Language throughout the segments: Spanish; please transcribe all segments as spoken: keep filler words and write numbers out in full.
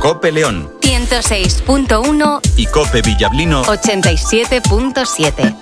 COPE León ciento seis punto uno y COPE Villablino ochenta y siete punto siete.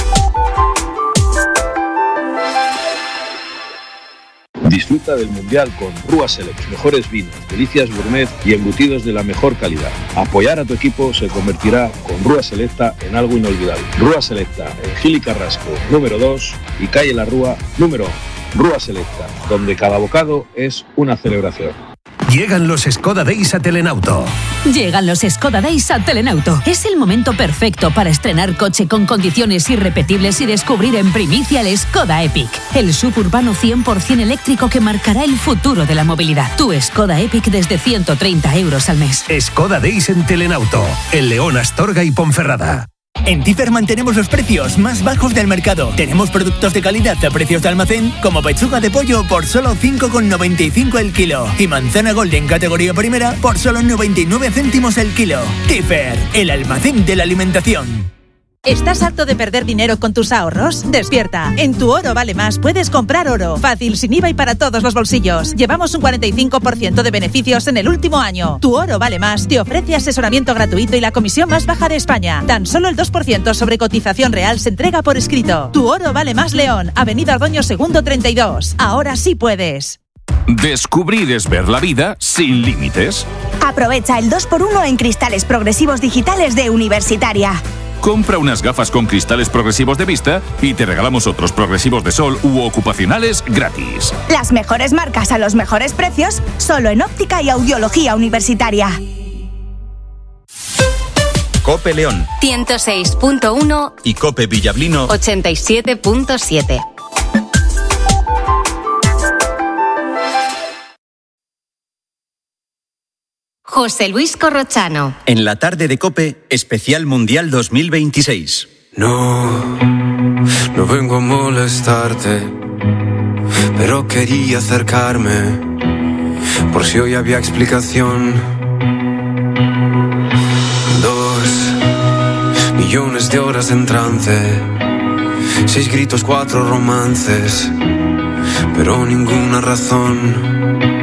Disfruta del Mundial con Rúa Select, mejores vinos, delicias gourmet y embutidos de la mejor calidad. Apoyar a tu equipo se convertirá con Rúa Selecta en algo inolvidable. Rúa Selecta en Gil y Carrasco, número dos, y calle La Rúa, número uno. Rúa Selecta, donde cada bocado es una celebración. Llegan los Skoda Days a Telenauto. Llegan los Skoda Days a Telenauto. Es el momento perfecto para estrenar coche con condiciones irrepetibles y descubrir en primicia el Skoda Epic, el suburbano cien por ciento eléctrico que marcará el futuro de la movilidad. Tu Skoda Epic desde ciento treinta euros al mes. Skoda Days en Telenauto, en León, Astorga y Ponferrada. En Tifer mantenemos los precios más bajos del mercado. Tenemos productos de calidad a precios de almacén, como pechuga de pollo por solo cinco con noventa y cinco el kilo y manzana golden categoría primera por solo noventa y nueve céntimos el kilo. Tifer, el almacén de la alimentación. ¿Estás harto de perder dinero con tus ahorros? Despierta. En Tu Oro Vale Más puedes comprar oro. Fácil, sin I V A y para todos los bolsillos. Llevamos un cuarenta y cinco por ciento de beneficios en el último año. Tu Oro Vale Más te ofrece asesoramiento gratuito y la comisión más baja de España. Tan solo el dos por ciento sobre cotización real se entrega por escrito. Tu Oro Vale Más León, Avenida Ardoño Segundo treinta y dos. Ahora sí puedes. Descubrir es ver la vida sin límites. Aprovecha el dos por uno en cristales progresivos digitales de Universitaria. Compra unas gafas con cristales progresivos de vista y te regalamos otros progresivos de sol u ocupacionales gratis. Las mejores marcas a los mejores precios, solo en óptica y audiología Universitaria. COPE León ciento seis punto uno y COPE Villablino ochenta y siete punto siete. José Luis Corrochano. En la tarde de COPE, especial Mundial dos mil veintiséis. No, no vengo a molestarte, pero quería acercarme, por si hoy había explicación. Dos millones de horas en trance, seis gritos, cuatro romances, pero ninguna razón.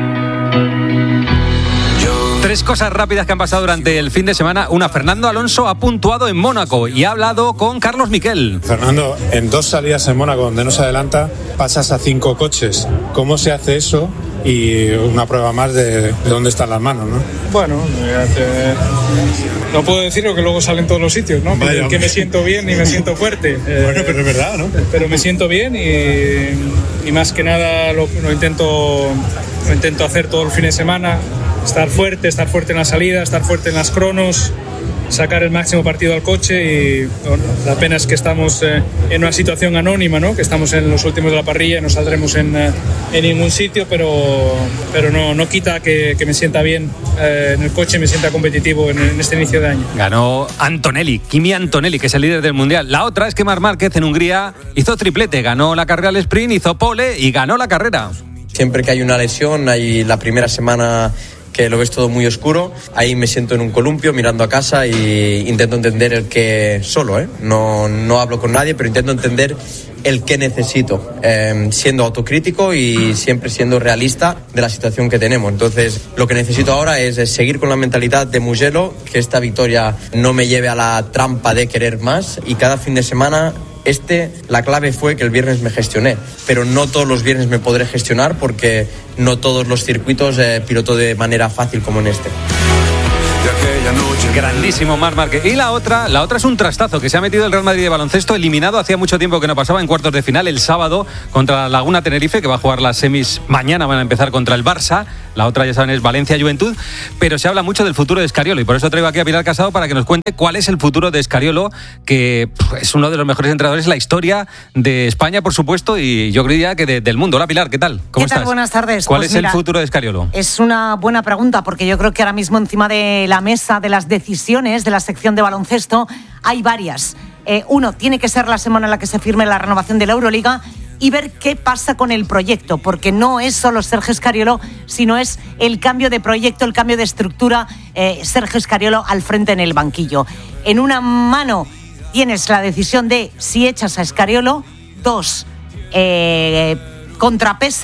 Tres cosas rápidas que han pasado durante el fin de semana. Una, Fernando Alonso ha puntuado en Mónaco y ha hablado con Carlos Miquel. Fernando, en dos salidas en Mónaco donde no se adelanta, pasas a cinco coches. ¿Cómo se hace eso? Y una prueba más de, de dónde están las manos, ¿no? Bueno, eh, no puedo decirlo que luego salen en todos los sitios, ¿no? Vaya, que me siento bien y me siento fuerte. Eh, bueno, pero es verdad, ¿no? Pero me siento bien y, y más que nada lo, lo, intento, lo intento hacer todo el fin de semana. Estar fuerte, estar fuerte en la salida, estar fuerte en las cronos, sacar el máximo partido al coche y bueno, la pena es que estamos eh, en una situación anónima, ¿no? Que estamos en los últimos de la parrilla y no saldremos en, eh, en ningún sitio, pero, pero no, no quita que, que me sienta bien eh, en el coche, me sienta competitivo en, en este inicio de año. Ganó Antonelli, Kimi Antonelli, que es el líder del Mundial. La otra es que Marc Márquez en Hungría hizo triplete, ganó la carrera al sprint, hizo pole y ganó la carrera. Siempre que hay una lesión, hay la primera semana que lo ves todo muy oscuro, ahí me siento en un columpio mirando a casa e intento entender el que solo, ¿eh? no, no hablo con nadie, pero intento entender el que necesito, eh, siendo autocrítico y siempre siendo realista de la situación que tenemos. Entonces, lo que necesito ahora es, es seguir con la mentalidad de Mugello, que esta victoria no me lleve a la trampa de querer más, y cada fin de semana Este, la clave fue que el viernes me gestioné, pero no todos los viernes me podré gestionar porque no todos los circuitos eh, piloto de manera fácil como en este. Grandísimo Marc Márquez. Y la otra, la otra es un trastazo que se ha metido el Real Madrid de baloncesto, eliminado hacía mucho tiempo que no pasaba en cuartos de final el sábado contra Laguna Tenerife, que va a jugar las semis mañana, van a empezar contra el Barça. La otra, ya saben, es Valencia Juventud, pero se habla mucho del futuro de Scariolo y por eso traigo aquí a Pilar Casado para que nos cuente cuál es el futuro de Scariolo, que pff, es uno de los mejores entrenadores de la historia de España, por supuesto, y yo creía que de, del mundo. Hola Pilar, ¿qué tal? ¿Cómo ¿Qué tal? estás? Buenas tardes. ¿Cuál pues es mira, el futuro de Scariolo? Es una buena pregunta porque yo creo que ahora mismo encima de la mesa de las decisiones de la sección de baloncesto hay varias. Eh, uno, tiene que ser la semana en la que se firme la renovación de la Euroliga y ver qué pasa con el proyecto, porque no es solo Sergio Scariolo, sino es el cambio de proyecto, el cambio de estructura, eh, Sergio Scariolo al frente en el banquillo. En una mano tienes la decisión de si echas a Scariolo, dos, eh, contrapesa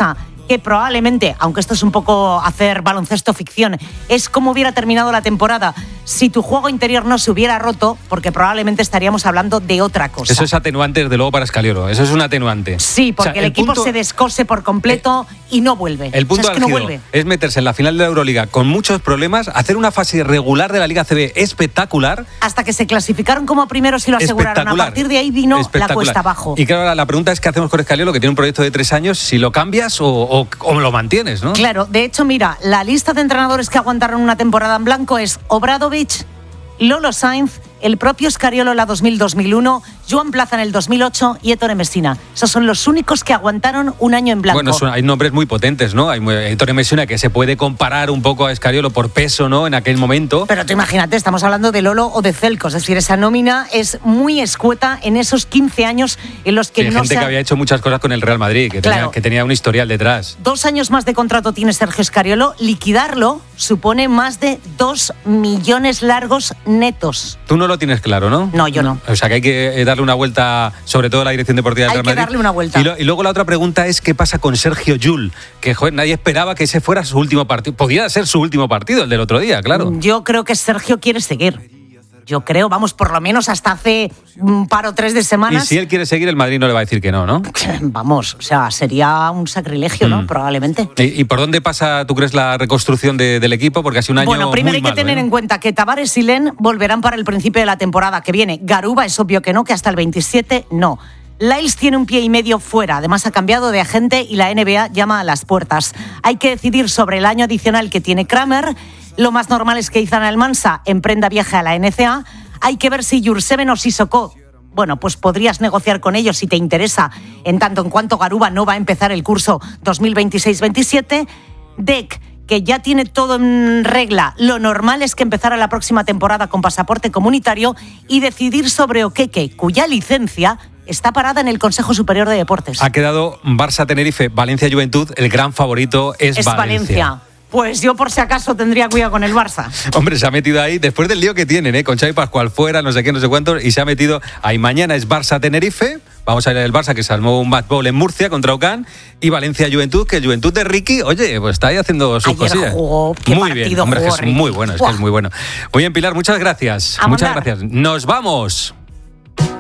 que probablemente, aunque esto es un poco hacer baloncesto ficción, es como hubiera terminado la temporada si tu juego interior no se hubiera roto, porque probablemente estaríamos hablando de otra cosa. Eso es atenuante, desde luego, para Scariolo. Eso es un atenuante. Sí, porque o sea, el, el equipo punto, se descose por completo eh, y no vuelve. El punto o sea, es que no vuelve. Es meterse en la final de la Euroliga con muchos problemas, hacer una fase regular de la Liga A C B espectacular. Hasta que se clasificaron como primeros y lo aseguraron. A partir de ahí vino la cuesta abajo. Y claro, la pregunta es qué hacemos con Scariolo, que tiene un proyecto de tres años, si lo cambias o, o, o lo mantienes, ¿no? Claro, de hecho, mira, la lista de entrenadores que aguantaron una temporada en blanco es Obradovic, Lolo Sainz, el propio Scariolo en la dos mil dos mil uno, Joan Plaza en el dos mil ocho y Ettore Messina. Esos son los únicos que aguantaron un año en blanco. Bueno, son, hay nombres muy potentes, ¿no? Hay Ettore Messina, que se puede comparar un poco a Scariolo por peso, ¿no? En aquel momento. Pero tú imagínate, estamos hablando de Lolo o de Zelko. Es decir, esa nómina es muy escueta en esos quince años en los que sí, hay no gente se ha... que había hecho muchas cosas con el Real Madrid, que, claro. tenía, que tenía un historial detrás. Dos años más de contrato tiene Sergio Scariolo. Liquidarlo supone más de dos millones largos netos. Tú no lo tienes claro, ¿no? No, yo no. O sea que hay que darle una vuelta, sobre todo a la dirección deportiva del Real Madrid. Hay que darle una vuelta. Y, lo, y luego la otra pregunta es qué pasa con Sergio Llull, que joder, nadie esperaba que ese fuera su último partido. Podía ser su último partido, el del otro día, claro. Yo creo que Sergio quiere seguir. Yo creo, vamos, por lo menos hasta hace un par o tres de semanas. Y si él quiere seguir, el Madrid no le va a decir que no, ¿no? Vamos, o sea, sería un sacrilegio, ¿no? Mm. Probablemente. ¿Y, ¿Y por dónde pasa, tú crees, la reconstrucción de, del equipo? Porque ha sido un año muy Bueno, primero muy hay que malo, tener ¿eh? en cuenta que Tavares y Len volverán para el principio de la temporada que viene. Garuba es obvio que no, que hasta el veintisiete no. Lyles tiene un pie y medio fuera, además ha cambiado de agente y la N B A llama a las puertas. Hay que decidir sobre el año adicional que tiene Kramer. Lo más normal es que Izan Almansa emprenda viaje a la N C A. Hay que ver si Jurseven o Sissoko, bueno, pues podrías negociar con ellos si te interesa, en tanto en cuanto Garuba no va a empezar el curso dos mil veintiséis veintisiete. Dec, que ya tiene todo en regla, lo normal es que empezara la próxima temporada con pasaporte comunitario y decidir sobre Okeke, cuya licencia está parada en el Consejo Superior de Deportes. Ha quedado Barça-Tenerife, Valencia-Juventud, el gran favorito es, es Valencia. Valencia. Pues yo por si acaso tendría cuidado con el Barça. Hombre, se ha metido ahí, después del lío que tienen, ¿eh? Con Xavi Pascual fuera, no sé qué, no sé cuánto, y se ha metido ahí. Mañana es Barça-Tenerife, vamos a ver el Barça que se armó un match ball en Murcia contra Ocán, y Valencia-Juventud, que el Juventud de Ricky, oye, pues está ahí haciendo sus Ayer cosillas. Jugó, qué muy bien, hombre, jugó, es Ricky. muy bueno, es Buah. que es muy bueno. Muy bien, Pilar, muchas gracias. A muchas mandar. gracias. Nos vamos.